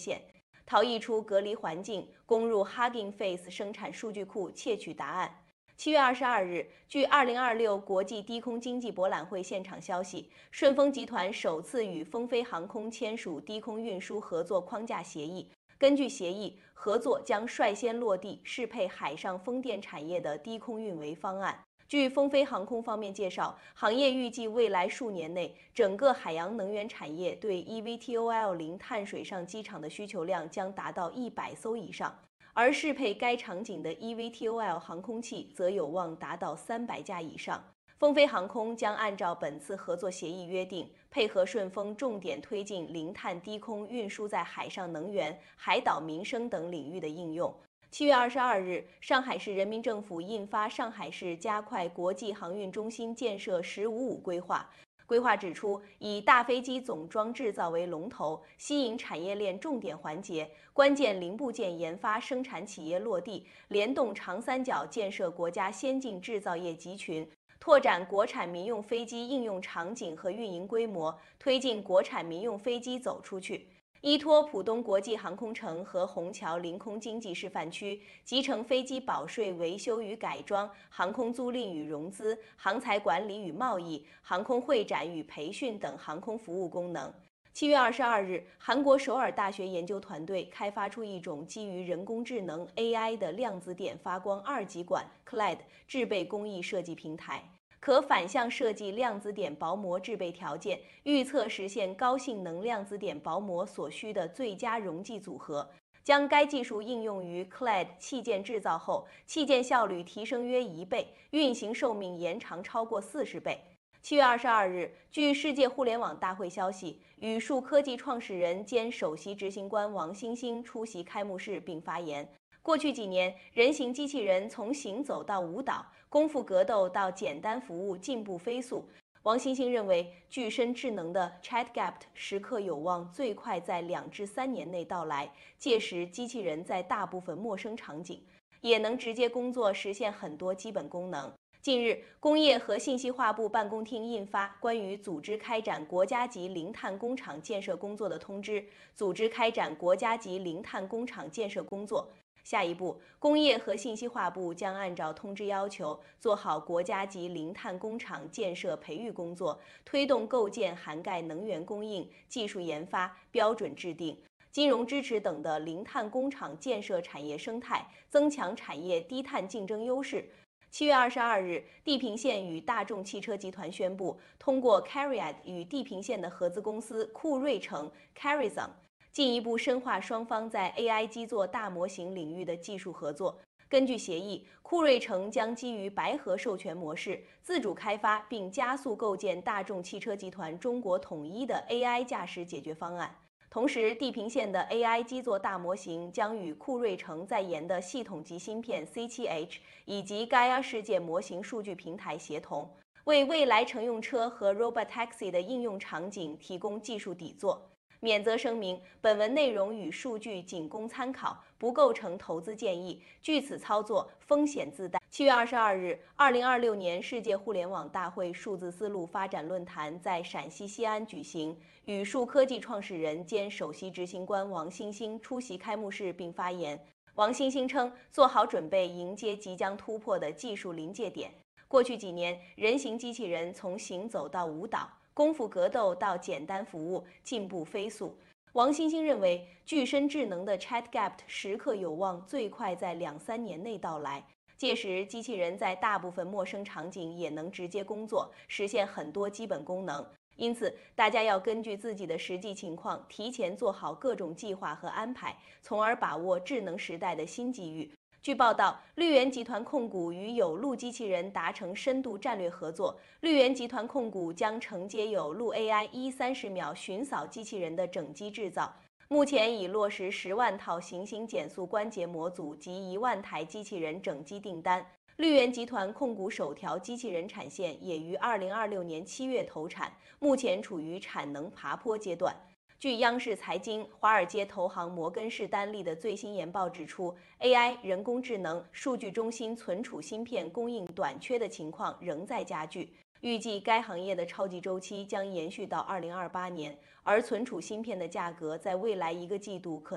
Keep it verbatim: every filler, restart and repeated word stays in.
现，逃逸出隔离环境，攻入 Hugging Face 生产数据库窃取答案。七月二十二日，据二零二六国际低空经济博览会现场消息，顺丰集团首次与风飞航空签署低空运输合作框架协议。根据协议，合作将率先落地适配海上风电产业的低空运维方案。据风飞航空方面介绍，行业预计未来数年内，整个海洋能源产业对 E V T O L 零碳水上机场的需求量将达到一百艘以上，而适配该场景的 E V T O L 航空器则有望达到三百架以上。风飞航空将按照本次合作协议约定，配合顺丰重点推进零碳低空运输在海上能源、海岛民生等领域的应用。七月二十二日，上海市人民政府印发《上海市加快国际航运中心建设“十五五”规划》。规划指出，以大飞机总装制造为龙头，吸引产业链重点环节、关键零部件研发生产企业落地，联动长三角建设国家先进制造业集群。拓展国产民用飞机应用场景和运营规模，推进国产民用飞机走出去。依托浦东国际航空城和虹桥临空经济示范区，集成飞机保税维修与改装、航空租赁与融资、航材管理与贸易、航空会展与培训等航空服务功能。七月二十二日，韩国首尔大学研究团队开发出一种基于人工智能 A I 的量子点发光二极管 C L E D 制备工艺设计平台，可反向设计量子点薄膜制备条件，预测实现高性能量子点薄膜所需的最佳溶剂组合。将该技术应用于 C L E D 器件制造后，器件效率提升约一倍，运行寿命延长超过四十倍。七月二十二日，据世界互联网大会消息，宇树科技创始人兼首席执行官王兴兴出席开幕式并发言。过去几年，人形机器人从行走到舞蹈，功夫格斗到简单服务进步飞速。王兴兴认为，具身智能的 ChatGPT 时刻有望最快在两至三年内到来，届时机器人在大部分陌生场景也能直接工作，实现很多基本功能。近日，工业和信息化部办公厅印发关于组织开展国家级零碳工厂建设工作的通知，组织开展国家级零碳工厂建设工作。下一步，工业和信息化部将按照通知要求，做好国家级零碳工厂建设培育工作，推动构建涵盖能源供应、技术研发、标准制定、金融支持等的零碳工厂建设产业生态，增强产业低碳竞争优势。七月二十二日，地平线与大众汽车集团宣布，通过 CARIAD 与地平线的合资公司酷睿城 Carizon， 进一步深化双方在 A I 基座大模型领域的技术合作。根据协议，酷睿城将基于白盒授权模式，自主开发并加速构建大众汽车集团中国统一的 A I 驾驶解决方案。同时，地平线的 A I 基座大模型将与酷睿城在研的系统级芯片 C 七 H 以及 Gaia 世界模型数据平台协同，为未来乘用车和 Robotaxi 的应用场景提供技术底座。免责声明：本文内容与数据仅供参考，不构成投资建议，据此操作风险自担。七月二十二日，二零二六年世界互联网大会数字丝路发展论坛在陕西西安举行，宇树科技创始人兼首席执行官王兴兴出席开幕式并发言。王兴兴称，做好准备迎接即将突破的技术临界点。过去几年，人形机器人从行走到舞蹈，功夫格斗到简单服务，进步飞速。王兴兴认为，具身智能的 ChatGPT 时刻有望最快在两三年内到来，届时机器人在大部分陌生场景也能直接工作，实现很多基本功能。因此，大家要根据自己的实际情况，提前做好各种计划和安排，从而把握智能时代的新机遇。据报道，绿源集团控股与有路机器人达成深度战略合作。绿源集团控股将承接有路 A I 一三十秒寻扫机器人的整机制造，目前已落实十万套行星减速关节模组及一万台机器人整机订单。绿源集团控股首条机器人产线也于二零二六年七月投产，目前处于产能爬坡阶段。据央视财经，华尔街投行摩根士丹利的最新研报指出 ，A I 人工智能、数据中心存储芯片供应短缺的情况仍在加剧。预计该行业的超级周期将延续到二零二八年，而存储芯片的价格在未来一个季度可